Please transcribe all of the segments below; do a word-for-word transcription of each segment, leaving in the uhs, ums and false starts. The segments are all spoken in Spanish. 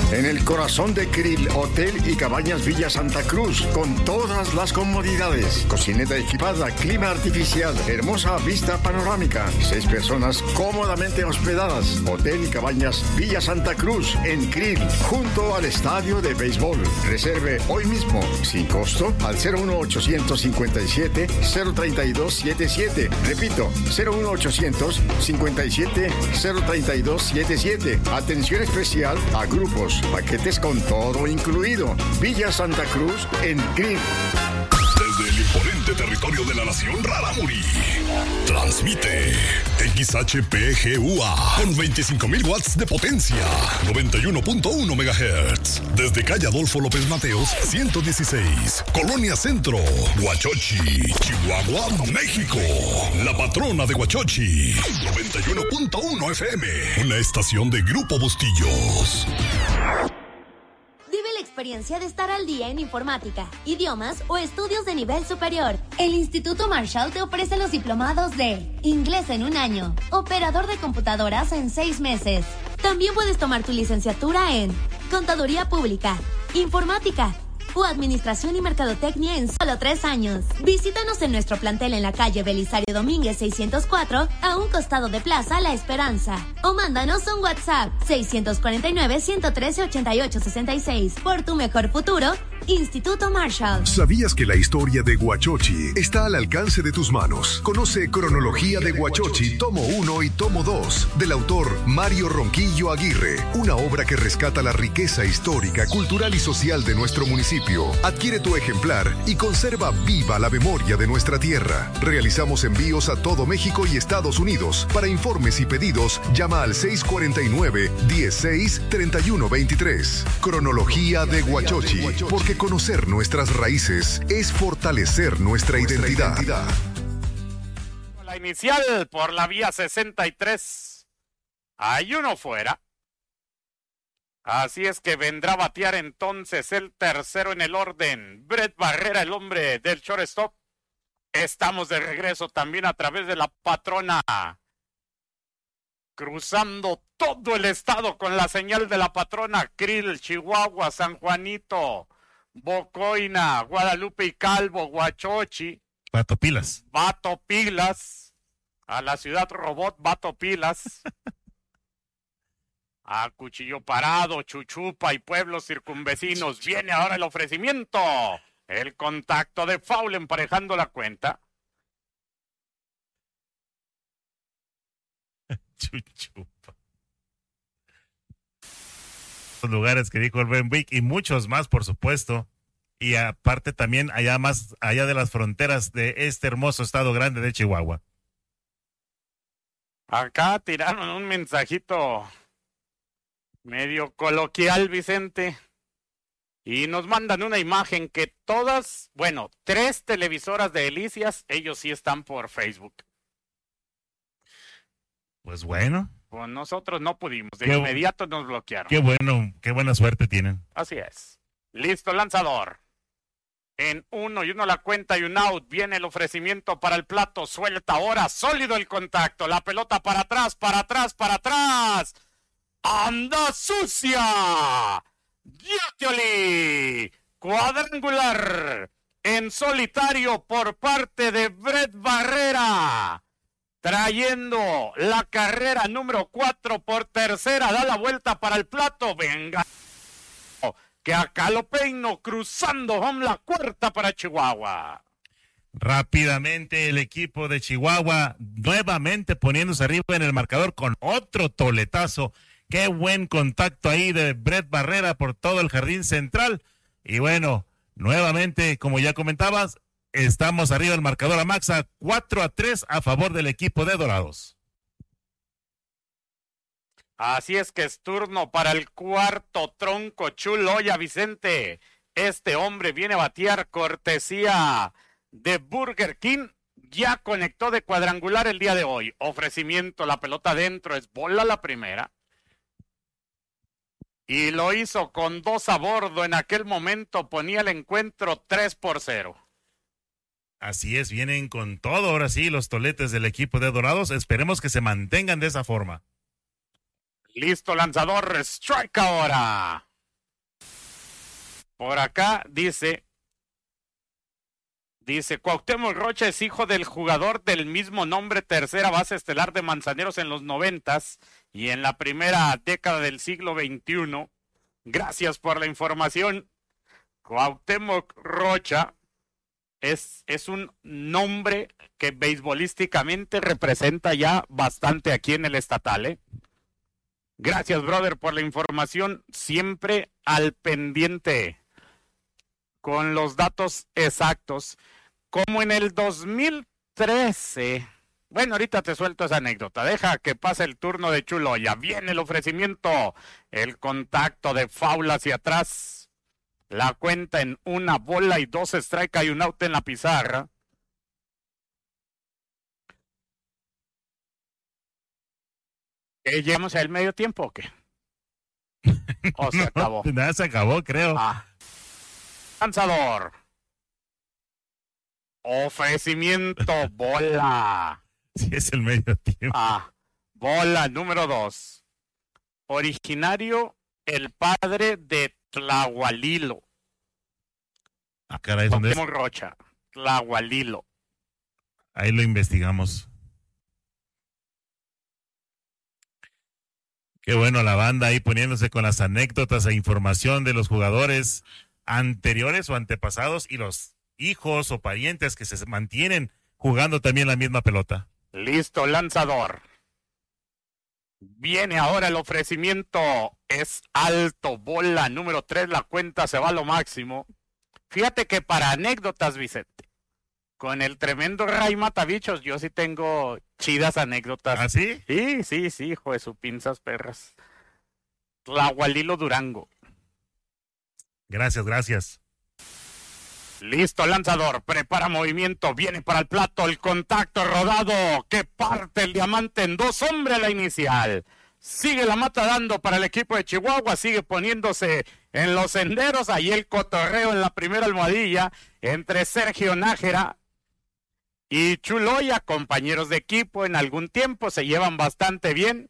En el corazón de Krill, Hotel y Cabañas Villa Santa Cruz, con todas las comodidades. Cocineta equipada, clima artificial, hermosa vista panorámica. Seis personas cómodamente hospedadas. Hotel y Cabañas Villa Santa Cruz, en Krill, junto al estadio de béisbol. Reserve hoy mismo, sin costo, al cero uno ochocientos cincuenta y siete cero treinta y dos setenta y siete. Repito, cero uno ochocientos cincuenta y siete cero treinta y dos setenta y siete. Atención especial a grupos, paquetes con todo incluido. Villa Santa Cruz, en Krill. Desde el imponente territorio de la nación Rarámuri, transmite X H P G U A con veinticinco mil watts de potencia, noventa y uno punto uno megahertz. Desde calle Adolfo López Mateos, ciento dieciséis, Colonia Centro, Huachochi, Chihuahua, México. La patrona de Huachochi, noventa y uno punto uno F M, una estación de Grupo Bustillos. Vive la experiencia de estar al día en informática, idiomas o estudios de nivel superior. El Instituto Marshall te ofrece los diplomados de Inglés en un año, Operador de computadoras en seis meses. También puedes tomar tu licenciatura en Contaduría Pública, Informática o Administración y Mercadotecnia en solo tres años. Visítanos en nuestro plantel en la calle Belisario Domínguez seiscientos cuatro, a un costado de Plaza La Esperanza. O mándanos un WhatsApp seiscientos cuarenta y nueve, ciento trece, ochenta y ocho sesenta y seis. Por tu mejor futuro, Instituto Marshall. ¿Sabías que la historia de Huachochi está al alcance de tus manos? Conoce Cronología de Huachochi, tomo uno y tomo dos, del autor Mario Ronquillo Aguirre. Una obra que rescata la riqueza histórica, cultural y social de nuestro municipio. Adquiere tu ejemplar y conserva viva la memoria de nuestra tierra. Realizamos envíos a todo México y Estados Unidos. Para informes y pedidos, llama al seis cuarenta y nueve, dieciséis, treinta y uno veintitrés. Cronología de Huachochi, porque conocer nuestras raíces es fortalecer nuestra identidad. La inicial por la vía sesenta y tres. Hay uno fuera. Así es que vendrá a batear entonces el tercero en el orden. Brett Barrera, el hombre del shortstop. Estamos de regreso también a través de la patrona. Cruzando todo el estado con la señal de la patrona. Krill, Chihuahua, San Juanito, Bocoina, Guadalupe y Calvo, Huachochi. Vato Pilas. Vato Pilas. A la ciudad robot Vato Pilas. A Cuchillo Parado, Chuchupa y pueblos circunvecinos. Viene ahora el ofrecimiento. El contacto de foul emparejando la cuenta. Chuchupa. Los lugares que dijo el Ben Wick y muchos más, por supuesto. Y aparte también allá más, allá de las fronteras de este hermoso estado grande de Chihuahua. Acá tiraron un mensajito medio coloquial, Vicente, y nos mandan una imagen que todas, bueno, tres televisoras de Delicias, ellos sí están por Facebook. Pues bueno. Pues nosotros no pudimos, de qué, inmediato nos bloquearon. Qué bueno, qué buena suerte tienen. Así es. Listo, lanzador. En uno y uno la cuenta y un out. Viene el ofrecimiento para el plato. Suelta ahora, sólido el contacto. La pelota para atrás, para atrás, para atrás. ¡Anda sucia! ¡Yatioli! Cuadrangular en solitario por parte de Brett Barrera. Trayendo la carrera número cuatro por tercera. Da la vuelta para el plato. Venga. Que acá lo peino. Cruzando home la cuarta para Chihuahua. Rápidamente el equipo de Chihuahua nuevamente poniéndose arriba en el marcador con otro toletazo. Qué buen contacto ahí de Brett Barrera por todo el jardín central. Y bueno, nuevamente, como ya comentabas, estamos arriba del marcador a Maxa, cuatro a tres a favor del equipo de Dorados. Así es que es turno para el cuarto tronco chulo. Ya Vicente, este hombre viene a batear cortesía de Burger King. Ya conectó de cuadrangular el día de hoy. Ofrecimiento, la pelota adentro, es bola la primera. Y lo hizo con dos a bordo. En aquel momento ponía el encuentro tres por cero. Así es, vienen con todo ahora sí los toletes del equipo de Dorados. Esperemos que se mantengan de esa forma. Listo, lanzador, strike ahora. Por acá dice, dice, Cuauhtémoc Rocha es hijo del jugador del mismo nombre, tercera base estelar de Manzaneros en los noventas y en la primera década del siglo veintiuno. Gracias por la información. Cuauhtémoc Rocha es, es un nombre que beisbolísticamente representa ya bastante aquí en el estatal, ¿eh? Gracias, brother, por la información, siempre al pendiente con los datos exactos. Como en el dos mil trece, bueno, ahorita te suelto esa anécdota, deja que pase el turno de Chuloya, viene el ofrecimiento, el contacto de foul hacia atrás, la cuenta en una bola y dos strike y un out en la pizarra. ¿Eh, ¿Llegamos al medio tiempo o qué? ¿O se acabó? No, nada, se acabó, creo. Ah. Lanzador. Ofrecimiento, bola. Sí, es el medio tiempo. Ah, bola número dos. Originario, el padre de Tlahualilo. Ah, caray, ¿dónde es? Cuauhtémoc Rocha, Tlahualilo. Ahí lo investigamos. Qué bueno la banda ahí poniéndose con las anécdotas e información de los jugadores anteriores o antepasados y los hijos o parientes que se mantienen jugando también la misma pelota. Listo, lanzador. Viene ahora el ofrecimiento. Es alto, bola número tres, la cuenta se va a lo máximo. Fíjate que para anécdotas, Vicente, con el tremendo Ray Matabichos, yo sí tengo chidas anécdotas. ¿Ah, sí? Sí, sí, sí, hijo de su pinzas perras. Tlahualilo, Durango. Gracias, gracias. Listo, lanzador, prepara movimiento, viene para el plato, el contacto rodado, que parte el diamante en dos, hombre la inicial. Sigue la mata dando para el equipo de Chihuahua, sigue poniéndose en los senderos, ahí el cotorreo en la primera almohadilla entre Sergio Nájera y Chuloya, compañeros de equipo en algún tiempo, se llevan bastante bien.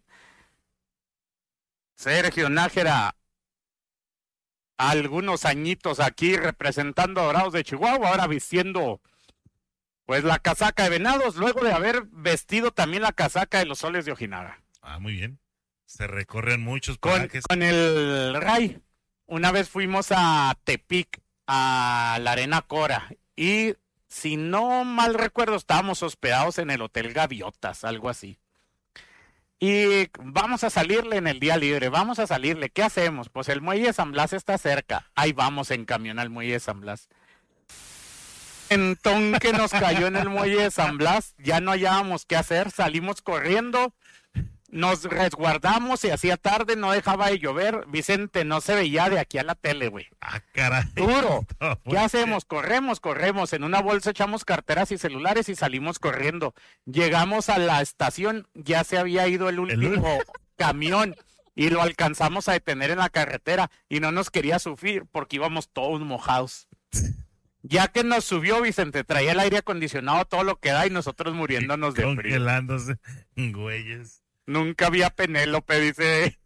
Sergio Nájera, algunos añitos aquí representando a Dorados de Chihuahua, ahora vistiendo pues la casaca de Venados, luego de haber vestido también la casaca de los Soles de Ojinaga. Ah, muy bien. Se recorren muchos Con, parajes. con el Ray, una vez fuimos a Tepic, a la Arena Cora, y si no mal recuerdo, estábamos hospedados en el Hotel Gaviotas, algo así. Y vamos a salirle en el día libre, vamos a salirle. ¿Qué hacemos? Pues el muelle de San Blas está cerca. Ahí vamos en camión al muelle de San Blas. Entonces que nos cayó en el muelle de San Blas, ya no hallábamos qué hacer, salimos corriendo, nos resguardamos y hacía tarde, no dejaba de llover. Vicente, no se veía de aquí a la tele, güey. Ah, caray. Duro. ¿Qué hacemos? Corremos, corremos. En una bolsa echamos carteras y celulares y salimos corriendo. Llegamos a la estación, ya se había ido el último el... camión y lo alcanzamos a detener en la carretera y no nos quería subir porque íbamos todos mojados. Ya que nos subió, Vicente, traía el aire acondicionado todo lo que da y nosotros muriéndonos de frío. Congelándose, güeyes. Nunca vi a Penélope, dice.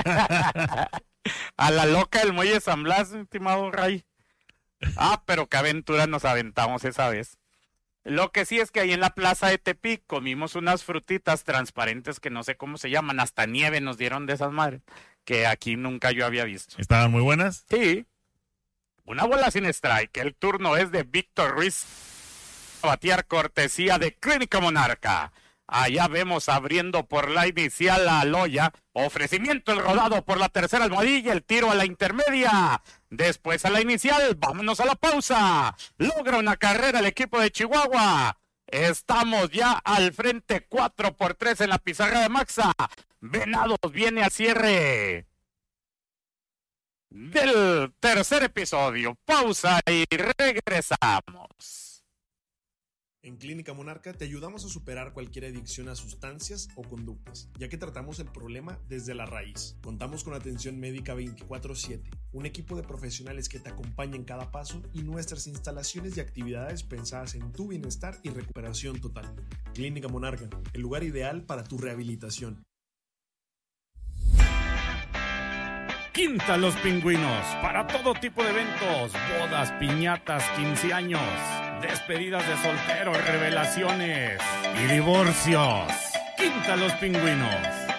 A la loca del muelle de San Blas, estimado Ray. Ah, pero qué aventura nos aventamos esa vez. Lo que sí es que ahí en la plaza de Tepic comimos unas frutitas transparentes que no sé cómo se llaman, hasta nieve nos dieron de esas madres, que aquí nunca yo había visto. ¿Estaban muy buenas? Sí. Una bola sin strike. El turno es de Víctor Ruiz. Batear cortesía de Clínica Monarca. Allá vemos abriendo por la inicial a Loya. Ofrecimiento el rodado por la tercera almohadilla. El tiro a la intermedia. Después a la inicial. Vámonos a la pausa. Logra una carrera el equipo de Chihuahua. Estamos ya al frente cuatro por tres en la pizarra de Maxa. Venados viene al cierre del tercer episodio. Pausa y regresamos. En Clínica Monarca te ayudamos a superar cualquier adicción a sustancias o conductas, ya que tratamos el problema desde la raíz. Contamos con atención médica veinticuatro siete, un equipo de profesionales que te acompaña en cada paso y nuestras instalaciones y actividades pensadas en tu bienestar y recuperación total. Clínica Monarca, el lugar ideal para tu rehabilitación. Quinta Los Pingüinos, para todo tipo de eventos, bodas, piñatas, quince años, despedidas de solteros, revelaciones y divorcios. Quinta Los Pingüinos.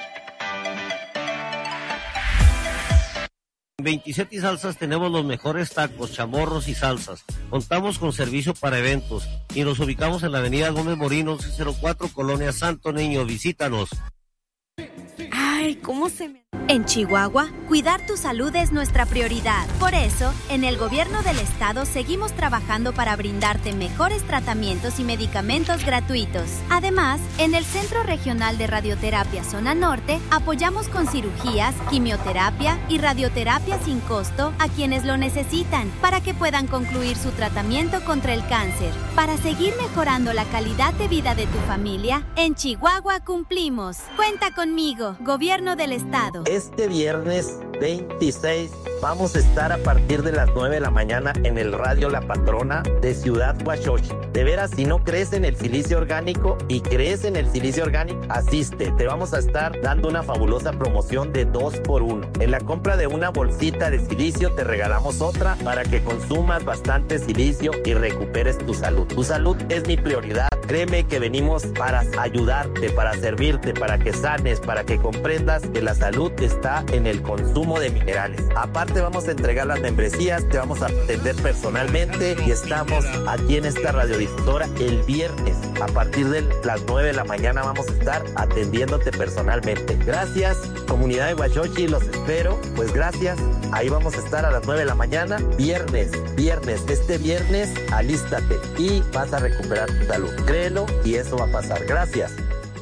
En veintisiete y Salsas tenemos los mejores tacos, chamorros y salsas. Contamos con servicio para eventos y nos ubicamos en la avenida Gómez Morín once cero cuatro, Colonia Santo Niño. Visítanos. Ay, ¿cómo se me...? En Chihuahua, cuidar tu salud es nuestra prioridad. Por eso, en el gobierno del estado seguimos trabajando para brindarte mejores tratamientos y medicamentos gratuitos. Además, en el Centro Regional de Radioterapia Zona Norte, apoyamos con cirugías, quimioterapia y radioterapia sin costo a quienes lo necesitan para que puedan concluir su tratamiento contra el cáncer. Para seguir mejorando la calidad de vida de tu familia, en Chihuahua cumplimos. Cuenta conmigo, Gobierno del Estado. Este viernes veintiséis vamos a estar a partir de las nueve de la mañana en el Radio La Patrona de Ciudad Huachochi. De veras, si no crees en el silicio orgánico y crees en el silicio orgánico, asiste. Te vamos a estar dando una fabulosa promoción de dos por uno. En la compra de una bolsita de silicio te regalamos otra para que consumas bastante silicio y recuperes tu salud. Tu salud es mi prioridad. Créeme que venimos para ayudarte, para servirte, para que sanes, para que comprendas que la salud está en el consumo de minerales. Aparte vamos a entregar las membresías, te vamos a atender personalmente y estamos aquí en esta radiodifusora el viernes. A partir de las nueve de la mañana vamos a estar atendiéndote personalmente. Gracias, comunidad de Huachochi, los espero. Pues gracias, ahí vamos a estar a las nueve de la mañana, viernes, viernes, este viernes, alístate y vas a recuperar tu salud. Créelo y eso va a pasar. Gracias.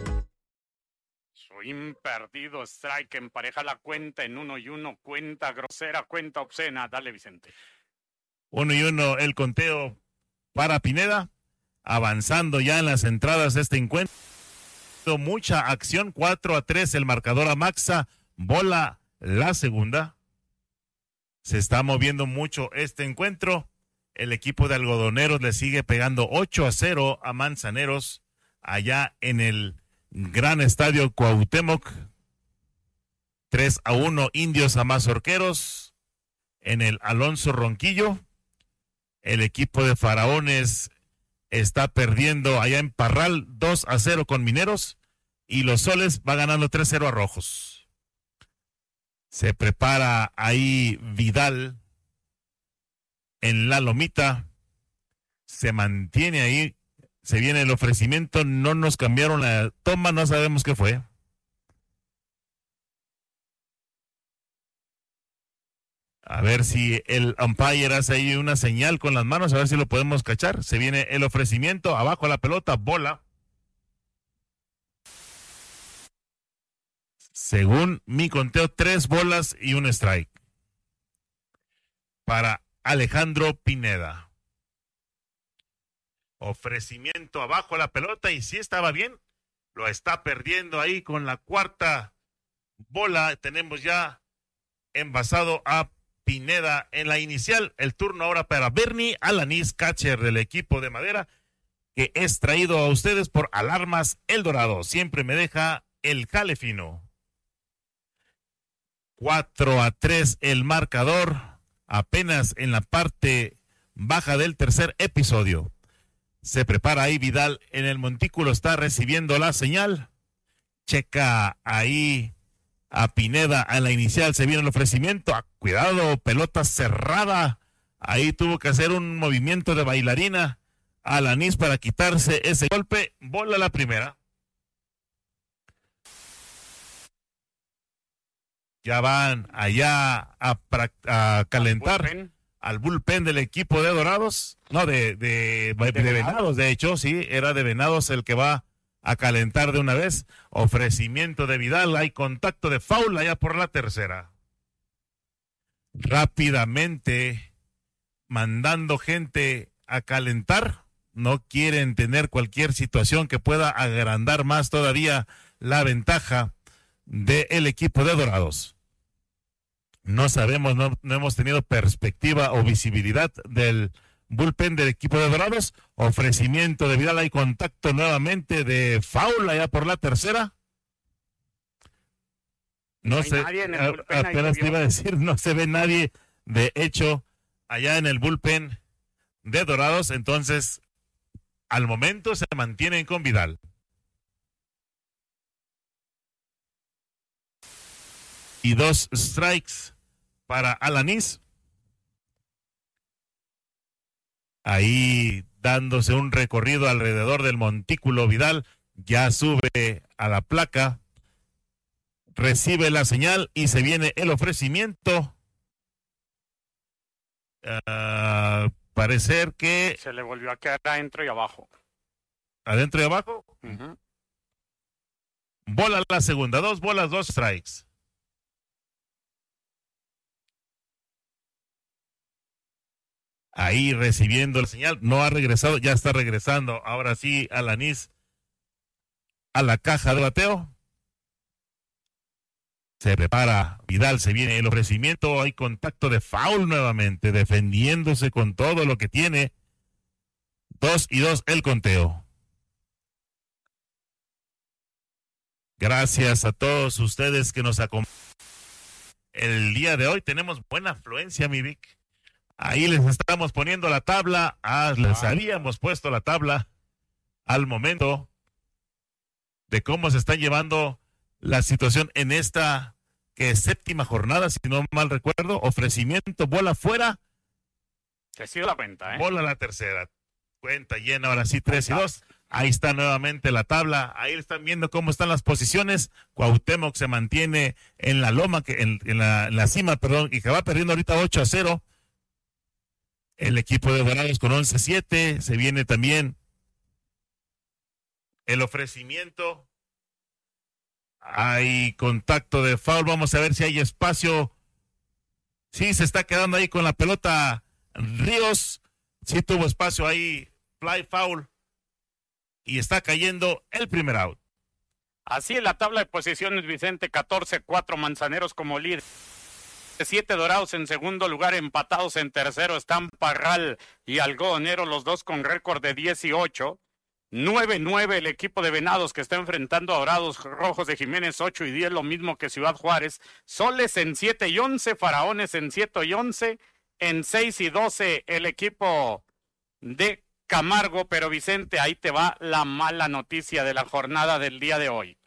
Imperdido strike, empareja la cuenta en uno y uno, cuenta grosera, cuenta obscena. Dale, Vicente. Uno y uno el conteo para Pineda, avanzando ya en las entradas de este encuentro. Mucha acción, cuatro a tres el marcador a Maxa, bola la segunda. Se está moviendo mucho este encuentro. El equipo de Algodoneros le sigue pegando ocho a cero a Manzaneros allá en el Gran Estadio Cuauhtémoc. tres a uno Indios a Mazorqueros en el Alonso Ronquillo. El equipo de Faraones está perdiendo allá en Parral dos a cero con Mineros y los Soles va ganando tres a cero a Rojos. Se prepara ahí Vidal en la lomita. Se mantiene ahí. Se viene el ofrecimiento, no nos cambiaron la toma, no sabemos qué fue. A ver si el umpire hace ahí una señal con las manos, a ver si lo podemos cachar. Se viene el ofrecimiento, abajo la pelota, bola. Según mi conteo, tres bolas y un strike. Para Alejandro Pineda. Ofrecimiento abajo la pelota y si estaba bien, lo está perdiendo ahí con la cuarta bola. Tenemos ya envasado a Pineda en la inicial. El turno ahora para Bernie Alanís, catcher del equipo de Madera, que es traído a ustedes por Alarmas El Dorado. Siempre me deja el jale fino. cuatro a tres el marcador, apenas en la parte baja del tercer episodio. Se prepara ahí Vidal en el montículo, está recibiendo la señal. Checa ahí a Pineda a la inicial, se viene el ofrecimiento. Ah, cuidado, pelota cerrada. Ahí tuvo que hacer un movimiento de bailarina Alanís para quitarse ese golpe. Bola la primera. Ya van allá a, a calentar al bullpen del equipo de Dorados, no, de, de, de, de Venados, de hecho, sí, era de Venados el que va a calentar de una vez. Ofrecimiento de Vidal, hay contacto de foul allá por la tercera. Rápidamente, mandando gente a calentar, no quieren tener cualquier situación que pueda agrandar más todavía la ventaja del equipo de Dorados. No sabemos, no, no hemos tenido perspectiva o visibilidad del bullpen del equipo de Dorados. Ofrecimiento de Vidal, hay contacto nuevamente de foul allá por la tercera. No, No hay sé, nadie en el a- bullpen, ahí apenas lo te iba a vio. decir, no se ve nadie. De hecho, allá en el bullpen de Dorados, entonces, al momento se mantienen con Vidal. Y dos strikes para Alanis. Ahí dándose un recorrido alrededor del montículo Vidal. Ya sube a la placa. Recibe la señal y se viene el ofrecimiento. Uh, parecer que Se le volvió a quedar adentro y abajo. adentro y abajo. Ujú. Bola la segunda, dos bolas, dos strikes. Ahí recibiendo la señal, no ha regresado, ya está regresando. Ahora sí, Alanis a la caja de bateo. Se prepara Vidal, se viene el ofrecimiento, hay contacto de foul nuevamente, defendiéndose con todo lo que tiene. Dos y dos el conteo. Gracias a todos ustedes que nos acompañan. El día de hoy tenemos buena afluencia, mi Vic. Ahí les estamos poniendo la tabla. Ah, les habíamos puesto la tabla al momento de cómo se está llevando la situación en esta que es séptima jornada, si no mal recuerdo. Ofrecimiento, bola fuera. Que ha sido la cuenta, ¿eh? Bola la tercera. Cuenta llena, ahora sí, tres y dos. Ahí está nuevamente la tabla. Ahí están viendo cómo están las posiciones. Cuauhtémoc se mantiene en la loma, que en, en, la, en la cima, perdón, y que va perdiendo ahorita ocho a cero. El equipo de Dorados con once siete. Se viene también el ofrecimiento. Hay contacto de foul. Vamos a ver si hay espacio. Sí, se está quedando ahí con la pelota Ríos. Sí tuvo espacio ahí. Fly foul. Y está cayendo el primer out. Así en la tabla de posiciones, Vicente, catorce cuatro Manzaneros como líder. Siete Dorados en segundo lugar, empatados en tercero están Parral y Algodonero, los dos con récord de dieciocho. nueve nueve el equipo de Venados que está enfrentando a Dorados Rojos de Jiménez, ocho y diez, lo mismo que Ciudad Juárez. Soles en siete y once, Faraones en siete y once, en seis y doce el equipo de Camargo. Pero Vicente, ahí te va la mala noticia de la jornada del día de hoy.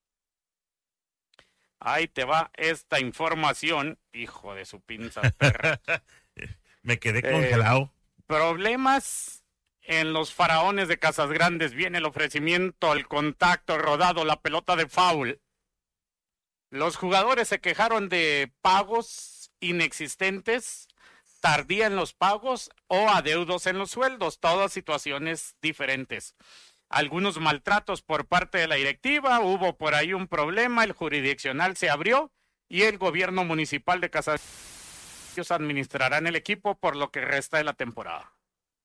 Ahí te va esta información, hijo de su pinza perra. Me quedé congelado. Eh, problemas en los Faraones de Casas Grandes. Viene el ofrecimiento, el contacto rodado, la pelota de foul. Los jugadores se quejaron de pagos inexistentes, tardía en los pagos o adeudos en los sueldos. Todas situaciones diferentes. Algunos maltratos por parte de la directiva, hubo por ahí un problema, el jurisdiccional se abrió y el gobierno municipal de Casas ellos administrarán el equipo por lo que resta de la temporada.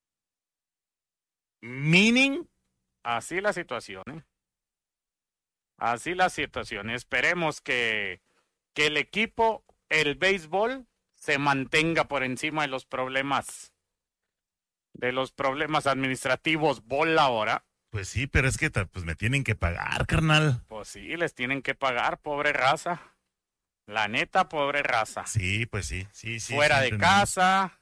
¿Meaning? Así la situación, ¿eh? Así la situación. Esperemos que, que el equipo, el béisbol, se mantenga por encima de los problemas, de los problemas administrativos. Bola ahora. Pues sí, pero es que pues me tienen que pagar, carnal. Pues sí, les tienen que pagar, pobre raza. La neta, pobre raza. Sí, pues sí, sí, sí. Fuera sí, de entendemos. casa,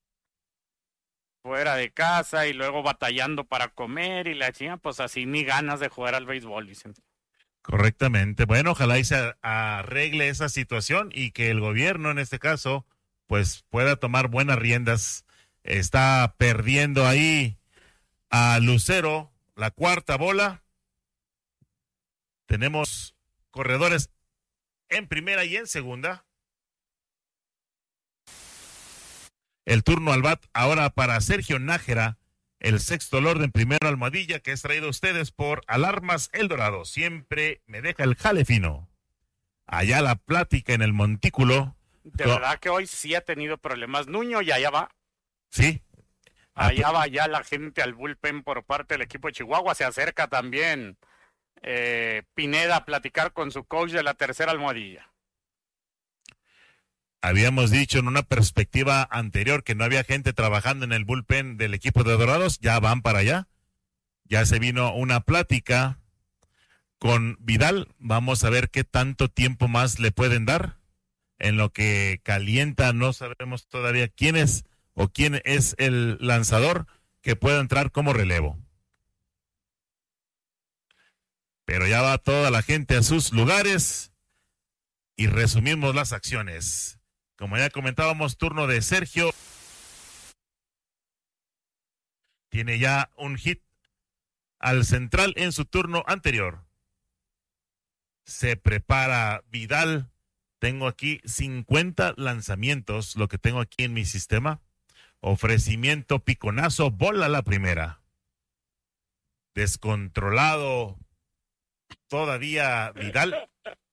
fuera de casa y luego batallando para comer y la chingada, pues así ni ganas de jugar al béisbol, dicen. Correctamente. Bueno, ojalá y se arregle esa situación y que el gobierno, en este caso, pues pueda tomar buenas riendas. Está perdiendo ahí a Lucero. La cuarta bola. Tenemos corredores en primera y en segunda. El turno al bat ahora para Sergio Nájera, el sexto Lord en primera almohadilla, que es traído a ustedes por Alarmas El Dorado. Siempre me deja el jale fino. Allá la plática en el montículo. De verdad que hoy sí ha tenido problemas Nuño y allá va. Sí. Allá va ya la gente al bullpen por parte del equipo de Chihuahua. Se acerca también eh, Pineda a platicar con su coach de la tercera almohadilla. Habíamos dicho en una perspectiva anterior que no había gente trabajando en el bullpen del equipo de Dorados. Ya van para allá. Ya se vino una plática con Vidal. Vamos a ver qué tanto tiempo más le pueden dar. En lo que calienta, no sabemos todavía quién es o quién es el lanzador que pueda entrar como relevo. Pero ya va toda la gente a sus lugares y resumimos las acciones. Como ya comentábamos, turno de Sergio. Tiene ya un hit al central en su turno anterior. Se prepara Vidal. Tengo aquí cincuenta lanzamientos, lo que tengo aquí en mi sistema. Ofrecimiento, piconazo, bola la primera. Descontrolado todavía Vidal.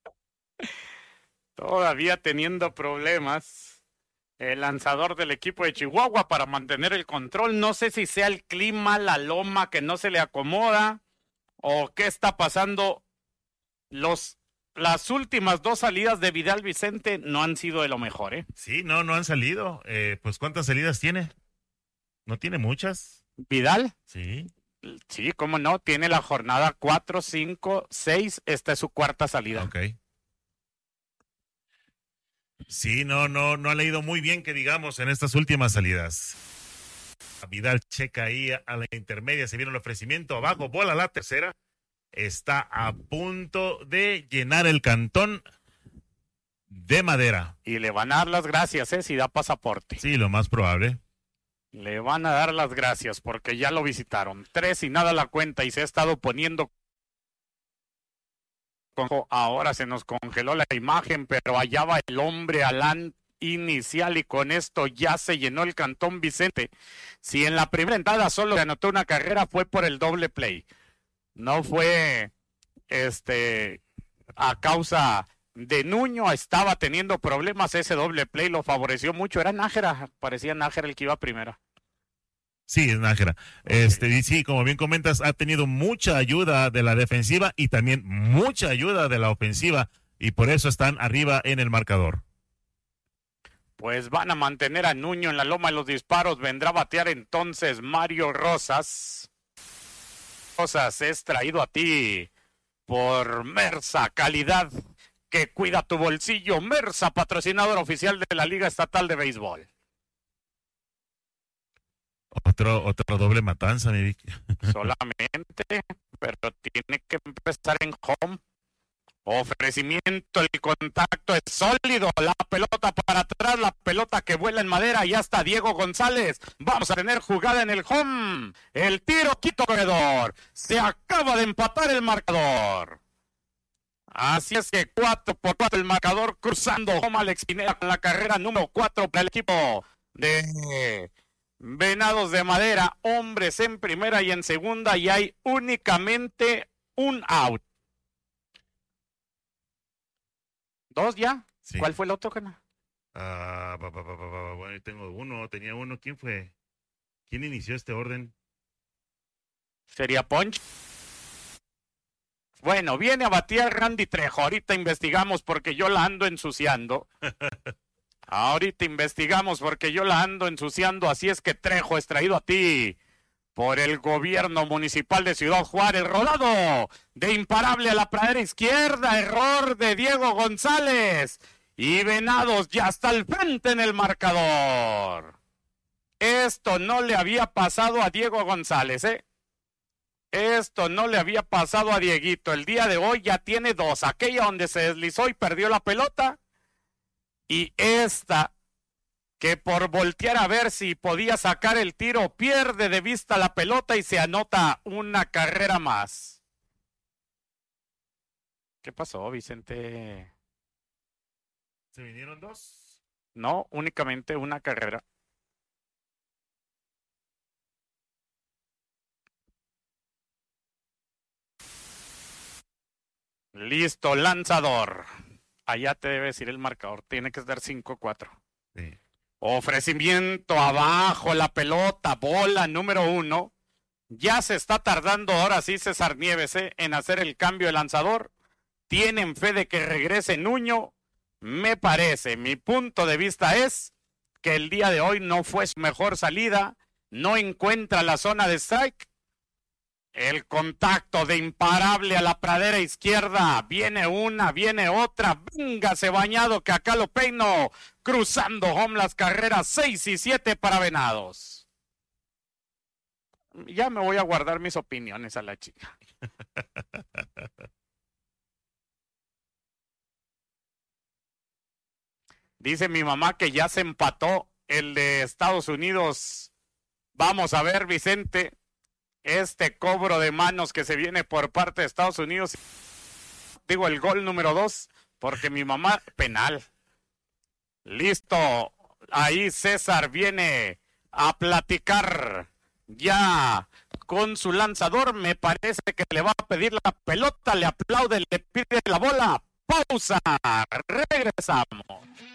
Todavía teniendo problemas el lanzador del equipo de Chihuahua para mantener el control. No sé si sea el clima, la loma que no se le acomoda o qué está pasando. Los Las últimas dos salidas de Vidal Vicente no han sido de lo mejor, ¿eh? Sí, no, no han salido. Eh, pues, ¿cuántas salidas tiene? ¿No tiene muchas? ¿Vidal? Sí. Sí, cómo no. Tiene la jornada cuatro, cinco, seis. Esta es su cuarta salida. Ok. Sí, no, no, no ha leído muy bien, que digamos, en estas últimas salidas. Vidal checa ahí a la intermedia. Se viene el ofrecimiento abajo. Bola la tercera. Está a punto de llenar el cantón de Madera. Y le van a dar las gracias, ¿eh? Si da pasaporte. Sí, lo más probable. Le van a dar las gracias porque ya lo visitaron. Tres y nada la cuenta y se ha estado poniendo. Ahora se nos congeló la imagen, pero allá va el hombre Alán inicial y con esto ya se llenó el cantón Vicente. Si en la primera entrada solo se anotó una carrera, fue por el doble play. No fue este a causa de Nuño, estaba teniendo problemas, ese doble play lo favoreció mucho. Era Nájera, parecía Nájera el que iba primero. Sí, es Nájera. Okay. Este, y sí, como bien comentas, ha tenido mucha ayuda de la defensiva y también mucha ayuda de la ofensiva, y por eso están arriba en el marcador. Pues van a mantener a Nuño en la loma de los disparos. Vendrá a batear entonces Mario Rosas. Rosas es traído a ti por Mersa, calidad que cuida tu bolsillo. Mersa, patrocinador oficial de la Liga Estatal de Béisbol. Otro, otro doble matanza, mi Vicky. Solamente, pero tiene que empezar en home. Ofrecimiento, el contacto es sólido, la pelota para atrás, la pelota que vuela en madera, ya está Diego González, vamos a tener jugada en el home, el tiro quito corredor, se acaba de empatar el marcador, así es que cuatro por cuatro el marcador, cruzando home Alex Pineda con la carrera número cuatro para el equipo de Venados de Madera, hombres en primera y en segunda y hay únicamente un out. ¿Dos ya? Sí. ¿Cuál fue el otro, Cana? Ah, pa, pa, pa, pa, pa, bueno, tengo uno, tenía uno. ¿Quién fue? ¿Quién inició este orden? ¿Sería Ponch? Bueno, viene a batear Randy Trejo. Ahorita investigamos porque yo la ando ensuciando. Ahorita investigamos porque yo la ando ensuciando. Así es que Trejo es traído a ti por el gobierno municipal de Ciudad Juárez. Rodado de imparable a la pradera izquierda. Error de Diego González. Y Venados ya está al frente en el marcador. Esto no le había pasado a Diego González, ¿eh? Esto no le había pasado a Dieguito. El día de hoy ya tiene dos. Aquella donde se deslizó y perdió la pelota. Y esta que por voltear a ver si podía sacar el tiro, pierde de vista la pelota y se anota una carrera más. ¿Qué pasó, Vicente? ¿Se vinieron dos? No, únicamente una carrera. Listo, lanzador. Allá te debe decir el marcador. Tiene que estar cinco cuatro. Sí. Ofrecimiento abajo, la pelota, bola número uno. Ya se está tardando ahora sí César Nieves ¿eh? en hacer el cambio de lanzador. Tienen fe de que regrese Nuño. Me parece, mi punto de vista es que el día de hoy no fue su mejor salida. No encuentra la zona de strike. El contacto de imparable a la pradera izquierda. Viene una, viene otra. Véngase bañado que acá lo peino. Cruzando home las carreras seis y siete para Venados. Ya me voy a guardar mis opiniones a la chica. Dice mi mamá que ya se empató el de Estados Unidos. Vamos a ver, Vicente. Este cobro de manos que se viene por parte de Estados Unidos. Digo, el gol número dos, porque mi mamá, penal. Listo. Ahí César viene a platicar ya con su lanzador. Me parece que le va a pedir la pelota. Le aplaude, le pide la bola. Pausa. Regresamos.